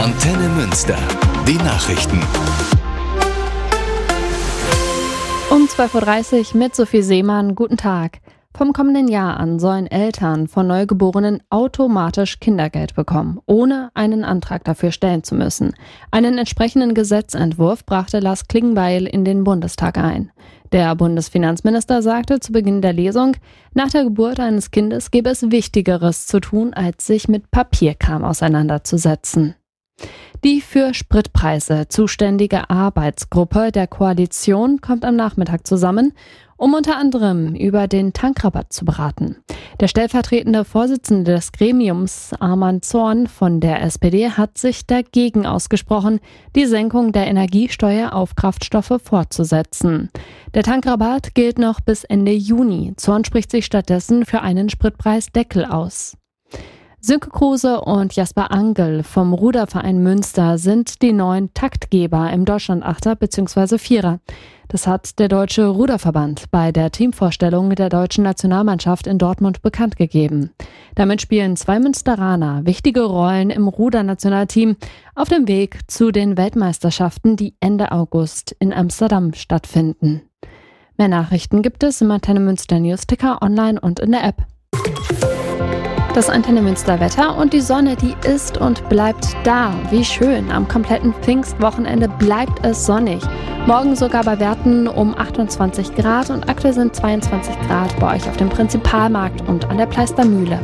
Antenne Münster. Die Nachrichten. Um 12.30 Uhr mit Sophie Seemann. Guten Tag. Vom kommenden Jahr an sollen Eltern von Neugeborenen automatisch Kindergeld bekommen, ohne einen Antrag dafür stellen zu müssen. Einen entsprechenden Gesetzentwurf brachte Lars Klingbeil in den Bundestag ein. Der Bundesfinanzminister sagte zu Beginn der Lesung, nach der Geburt eines Kindes gäbe es Wichtigeres zu tun, als sich mit Papierkram auseinanderzusetzen. Die für Spritpreise zuständige Arbeitsgruppe der Koalition kommt am Nachmittag zusammen, um unter anderem über den Tankrabatt zu beraten. Der stellvertretende Vorsitzende des Gremiums, Arman Zorn von der SPD, hat sich dagegen ausgesprochen, die Senkung der Energiesteuer auf Kraftstoffe fortzusetzen. Der Tankrabatt gilt noch bis Ende Juni. Zorn spricht sich stattdessen für einen Spritpreisdeckel aus. Sönke Kruse und Jasper Angel vom Ruderverein Münster sind die neuen Taktgeber im Deutschlandachter bzw. Vierer. Das hat der Deutsche Ruderverband bei der Teamvorstellung der deutschen Nationalmannschaft in Dortmund bekannt gegeben. Damit spielen 2 Münsteraner wichtige Rollen im Rudernationalteam auf dem Weg zu den Weltmeisterschaften, die Ende August in Amsterdam stattfinden. Mehr Nachrichten gibt es im Antenne Münster Newsticker online und in der App. Das Antenne Münster Wetter und die Sonne, die ist und bleibt da. Wie schön. Am kompletten Pfingstwochenende bleibt es sonnig. Morgen sogar bei Werten um 28 Grad und aktuell sind 22 Grad bei euch auf dem Prinzipalmarkt und an der Pleistermühle.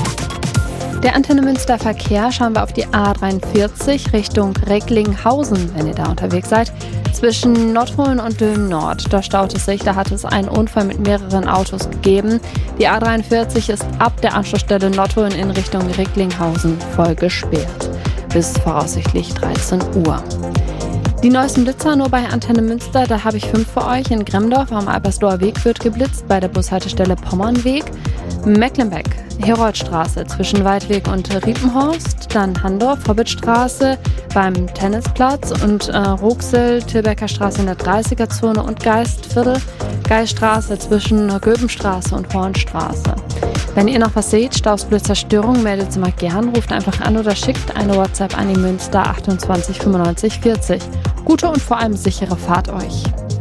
Der Antenne Münster Verkehr, schauen wir auf die A43 Richtung Recklinghausen, wenn ihr da unterwegs seid. Zwischen Nottuln und Dülmen Nord, da staut es sich, da hat es einen Unfall mit mehreren Autos gegeben. Die A43 ist ab der Anschlussstelle Nottuln in Richtung Recklinghausen voll gesperrt. Bis voraussichtlich 13 Uhr. Die neuesten Blitzer nur bei Antenne Münster, da habe ich 5 für euch. In Gremdorf am Albersloher Weg wird geblitzt, bei der Bushaltestelle Pommernweg. Mecklenbeck, Heroldstraße zwischen Waldweg und Riepenhorst, dann Handorf, Hobbitstraße beim Tennisplatz und Ruxel, Tilbecker Straße in der 30er-Zone und Geistviertel, Geiststraße zwischen Göbenstraße und Hornstraße. Wenn ihr noch was seht, Stausblitzer Störung, meldet sie mal gern, ruft einfach an oder schickt eine WhatsApp an die Münster 28 95 40. Gute und vor allem sichere Fahrt euch.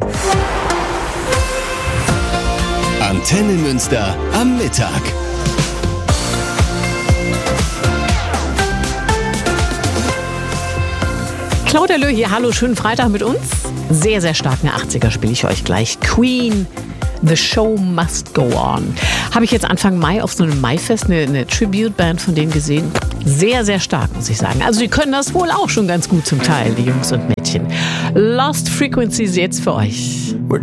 Antenne Münster am Mittag. Claudia Löh hier, hallo, schönen Freitag mit uns. Sehr, sehr starken 80er spiele ich euch gleich. Queen, The Show Must Go On. Habe ich jetzt Anfang Mai auf so einem Maifest eine Tribute-Band von denen gesehen. Sehr, sehr stark, muss ich sagen. Also die können das wohl auch schon ganz gut zum Teil, die Jungs und Mädchen. Lost Frequencies jetzt für euch. We're